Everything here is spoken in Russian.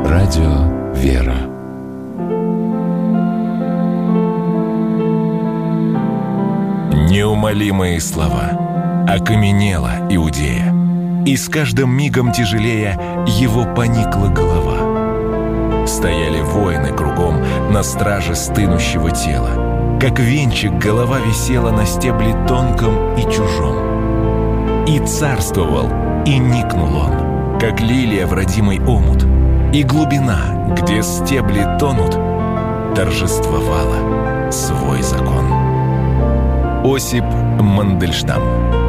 Радио «Вера». Неумолимые слова. Окаменела Иудея, и с каждым мигом тяжелее его поникла голова. Стояли воины кругом на страже стынущего тела. Как венчик голова висела на стебле тонком и чужом. И царствовал, и никнул он, как лилия в родимый омут. И глубина, где стебли тонут, торжествовала свой закон. Осип Мандельштам.